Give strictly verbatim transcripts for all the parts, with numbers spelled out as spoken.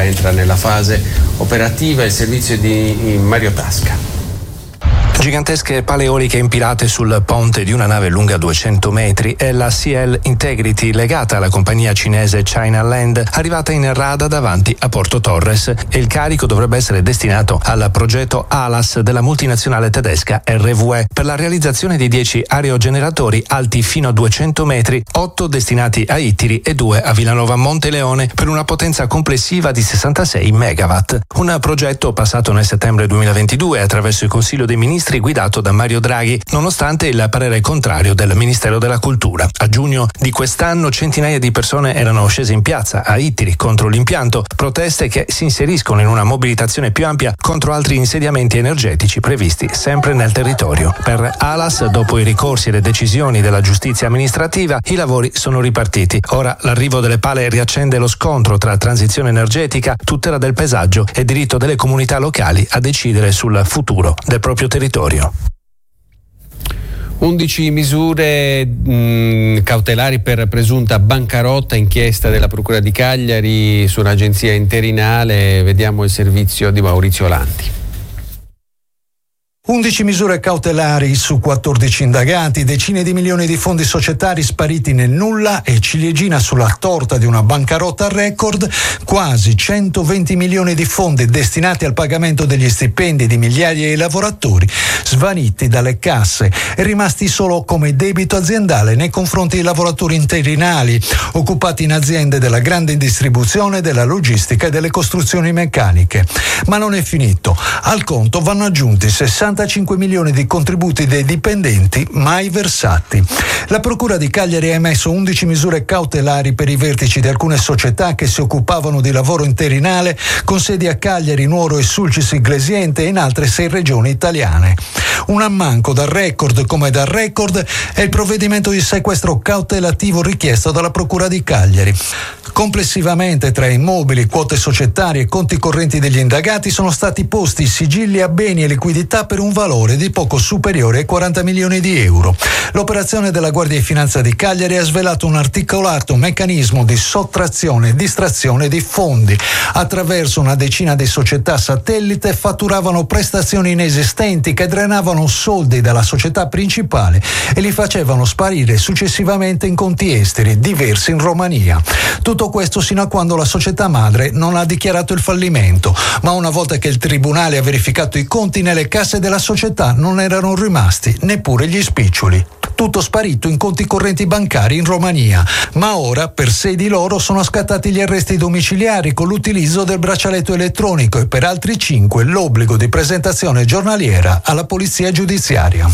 entra nella fase operativa il servizio di Mario Tasca. Gigantesche pale eoliche impilate sul ponte di una nave lunga duecento metri è la C L Integrity, legata alla compagnia cinese China Land, arrivata in rada davanti a Porto Torres, e il carico dovrebbe essere destinato al progetto ALAS della multinazionale tedesca R W E per la realizzazione di dieci aerogeneratori alti fino a duecento metri, otto destinati a Ittiri e due a Villanova Monteleone, per una potenza complessiva di sessantasei megawatt. Un progetto passato nel settembre duemilaventidue attraverso il Consiglio dei Ministri guidato da Mario Draghi, nonostante il parere contrario del Ministero della Cultura. A giugno di quest'anno centinaia di persone erano scese in piazza a Ittiri contro l'impianto, proteste che si inseriscono in una mobilitazione più ampia contro altri insediamenti energetici previsti sempre nel territorio. Per ALAS, dopo i ricorsi e le decisioni della giustizia amministrativa, i lavori sono ripartiti. Ora l'arrivo delle pale riaccende lo scontro tra transizione energetica, tutela del paesaggio e diritto delle comunità locali a decidere sul futuro del proprio territorio. undici misure mh, cautelari per presunta bancarotta, inchiesta della Procura di Cagliari su un'agenzia interinale. Vediamo il servizio di Maurizio Lanti. undici misure cautelari su quattordici indagati, decine di milioni di fondi societari spariti nel nulla e ciliegina sulla torta di una bancarotta a record, quasi centoventi milioni di fondi destinati al pagamento degli stipendi di migliaia di lavoratori svaniti dalle casse e rimasti solo come debito aziendale nei confronti di lavoratori interinali occupati in aziende della grande distribuzione, della logistica e delle costruzioni meccaniche. Ma non è finito. Al conto vanno aggiunti sessantacinque milioni di contributi dei dipendenti mai versati. La Procura di Cagliari ha emesso undici misure cautelari per i vertici di alcune società che si occupavano di lavoro interinale con sedi a Cagliari, Nuoro e Sulcis Iglesiente e in altre sei regioni italiane. Un ammanco da record come da record è il provvedimento di sequestro cautelativo richiesto dalla Procura di Cagliari. Complessivamente tra immobili, quote societarie e conti correnti degli indagati sono stati posti sigilli a beni e liquidità per un valore di poco superiore ai quaranta milioni di euro. L'operazione della Guardia di Finanza di Cagliari ha svelato un articolato meccanismo di sottrazione e distrazione di fondi. Attraverso una decina di società satellite fatturavano prestazioni inesistenti che drenavano soldi dalla società principale e li facevano sparire successivamente in conti esteri diversi in Romania. Tutto questo sino a quando la società madre non ha dichiarato il fallimento, ma una volta che il tribunale ha verificato i conti, nelle casse della società non erano rimasti neppure gli spiccioli. Tutto sparito in conti correnti bancari in Romania, ma ora per sei di loro sono scattati gli arresti domiciliari con l'utilizzo del braccialetto elettronico e per altri cinque l'obbligo di presentazione giornaliera alla polizia giudiziaria.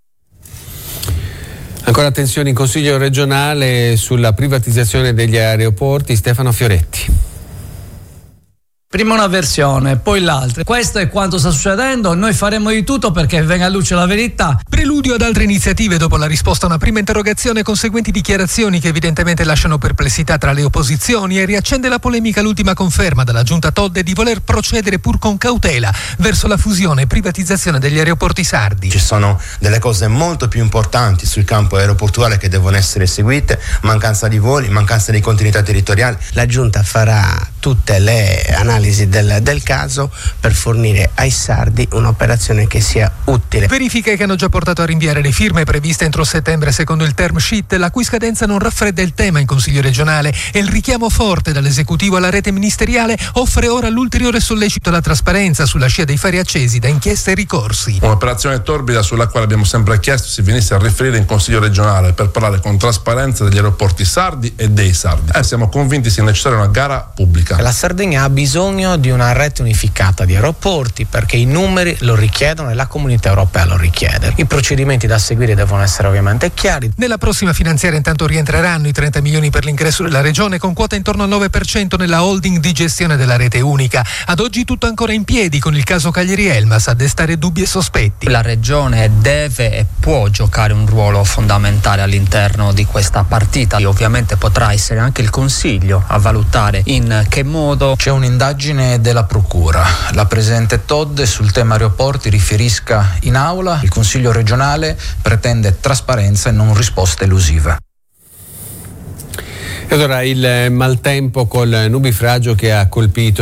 Ancora attenzione in Consiglio regionale sulla privatizzazione degli aeroporti. Stefano Fioretti. Prima una versione, poi l'altra. Questo è quanto sta succedendo. Noi faremo di tutto perché venga a luce la verità. Preludio ad altre iniziative dopo la risposta a una prima interrogazione e conseguenti dichiarazioni che evidentemente lasciano perplessità tra le opposizioni, e riaccende la polemica l'ultima conferma dalla giunta Todde di voler procedere pur con cautela verso la fusione e privatizzazione degli aeroporti sardi. Ci sono delle cose molto più importanti sul campo aeroportuale che devono essere seguite: mancanza di voli, mancanza di continuità territoriale. La giunta farà tutte le analisi Del, del caso per fornire ai sardi un'operazione che sia utile. Verifiche che hanno già portato a rinviare le firme previste entro settembre secondo il term sheet, la cui scadenza non raffredda il tema in Consiglio regionale, e il richiamo forte dall'esecutivo alla rete ministeriale offre ora l'ulteriore sollecito alla trasparenza sulla scia dei fari accesi da inchieste e ricorsi. Un'operazione torbida sulla quale abbiamo sempre chiesto si venisse a riferire in Consiglio regionale per parlare con trasparenza degli aeroporti sardi e dei sardi. Eh, siamo convinti sia necessaria una gara pubblica. La Sardegna ha bisogno di una rete unificata di aeroporti perché i numeri lo richiedono e la comunità europea lo richiede. I procedimenti da seguire devono essere ovviamente chiari. Nella prossima finanziaria intanto rientreranno i trenta milioni per l'ingresso della regione, con quota intorno al nove per cento nella holding di gestione della rete unica. Ad oggi tutto ancora in piedi, con il caso Cagliari Elmas a destare dubbi e sospetti. La regione deve e può giocare un ruolo fondamentale all'interno di questa partita e ovviamente potrà essere anche il Consiglio a valutare in che modo. C'è un'indagine della Procura. La presidente Todde sul tema aeroporti riferisca in aula. Il Consiglio regionale pretende trasparenza e non risposte elusive. E allora il maltempo col nubifragio che ha colpito